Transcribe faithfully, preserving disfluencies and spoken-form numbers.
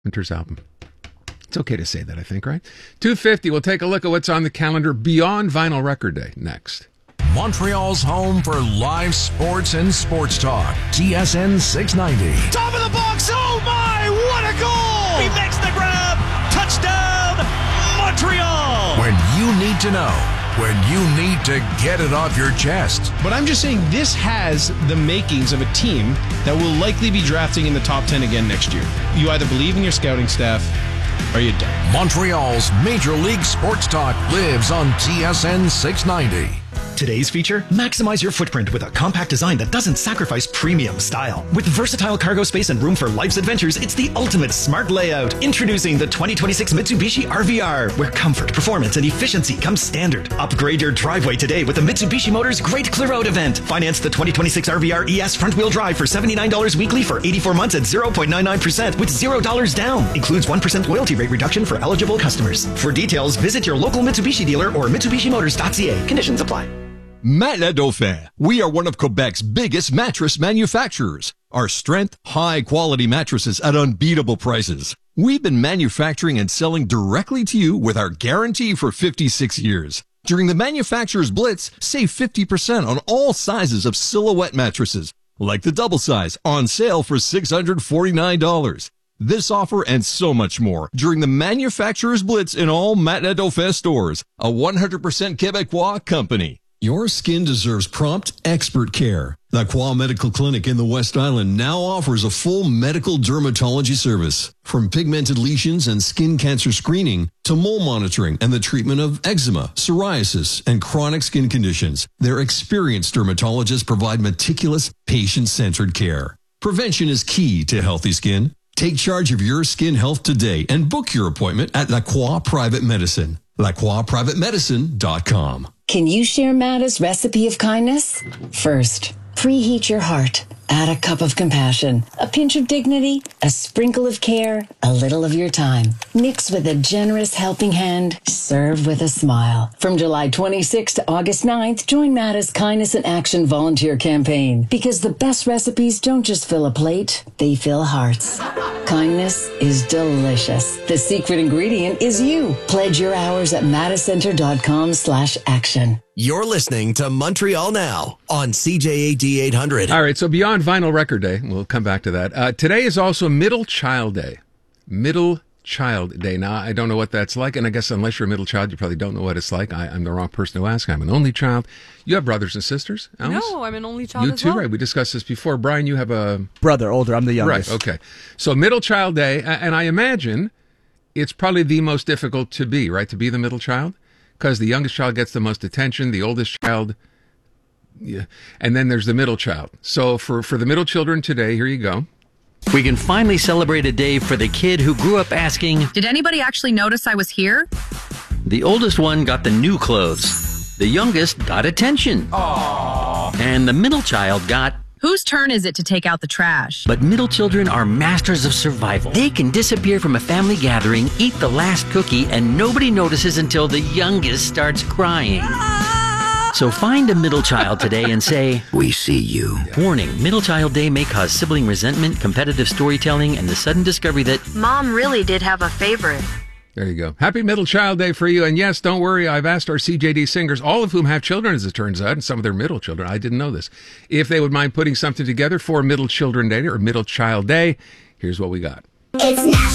Winter's album. It's okay to say that, I think, right? two fifty, we'll take a look at what's on the calendar beyond Vinyl Record Day next. Montreal's home for live sports and sports talk. T S N six ninety. Top of the box. Oh, my. What a goal. He makes the grab. Touchdown, Montreal. When you need to know. When you need to get it off your chest. But I'm just saying this has the makings of a team that will likely be drafting in the top ten again next year. You either believe in your scouting staff or you don't. Montreal's Major League Sports Talk lives on T S N six ninety. Today's feature, maximize your footprint with a compact design that doesn't sacrifice premium style. With versatile cargo space and room for life's adventures, it's the ultimate smart layout. Introducing the twenty twenty-six Mitsubishi R V R, where comfort, performance, and efficiency come standard. Upgrade your driveway today with the Mitsubishi Motors Great Clear Out event. Finance the twenty twenty-six R V R E S front-wheel drive for seventy-nine dollars weekly for eighty-four months at zero point nine nine percent with zero dollars down. Includes one percent loyalty rate reduction for eligible customers. For details, visit your local Mitsubishi dealer or Mitsubishi Motors dot C A. Conditions apply. Matelas Dauphin. We are one of Quebec's biggest mattress manufacturers. Our strength, high-quality mattresses at unbeatable prices. We've been manufacturing and selling directly to you with our guarantee for fifty-six years. During the Manufacturer's Blitz, save fifty percent on all sizes of Silhouette mattresses, like the double size, on sale for six hundred forty-nine dollars. This offer and so much more during the Manufacturer's Blitz in all Matelas Dauphin stores, a one hundred percent Quebecois company. Your skin deserves prompt, expert care. La Croix Medical Clinic in the West Island now offers a full medical dermatology service. From pigmented lesions and skin cancer screening to mole monitoring and the treatment of eczema, psoriasis, and chronic skin conditions, their experienced dermatologists provide meticulous, patient-centered care. Prevention is key to healthy skin. Take charge of your skin health today and book your appointment at La Croix Private Medicine. La Croix Private Medicine dot com. Can you share Mada's recipe of kindness? First, preheat your heart. Add a cup of compassion, a pinch of dignity, a sprinkle of care, a little of your time. Mix with a generous helping hand. Serve with a smile. From July twenty-sixth to August ninth, join Mada's Kindness in Action volunteer campaign. Because the best recipes don't just fill a plate, they fill hearts. Kindness is delicious. The secret ingredient is you. Pledge your hours at madacenter.com slash action. You're listening to Montreal Now on C J A D eight hundred. All right, so beyond Vinyl Record Day, we'll come back to that. Uh, today is also Middle Child Day. Middle Child Day. Now, I don't know what that's like, and I guess unless you're a middle child, you probably don't know what it's like. I, I'm the wrong person to ask. I'm an only child. You have brothers and sisters, Alice? No, I'm an only child You as too, well. right? We discussed this before. Brian, you have a... Brother, older. I'm the youngest. Right, okay. So Middle Child Day, and I imagine it's probably the most difficult to be, right? To be the middle child? Because the youngest child gets the most attention, the oldest child, yeah, and then there's the middle child. So for, for the middle children today, here you go. We can finally celebrate a day for the kid who grew up asking, "Did anybody actually notice I was here?" The oldest one got the new clothes. The youngest got attention. Aww. And the middle child got... Whose turn is it to take out the trash? But middle children are masters of survival. They can disappear from a family gathering, eat the last cookie, and nobody notices until the youngest starts crying. So find a middle child today and say, "We see you." Warning, Middle Child Day may cause sibling resentment, competitive storytelling, and the sudden discovery that Mom really did have a favorite. There you go. Happy Middle Child Day for you. And yes, don't worry, I've asked our C J D singers, all of whom have children, as it turns out, and some of their middle children, I didn't know this, if they would mind putting something together for Middle Children Day or Middle Child Day. Here's what we got. It's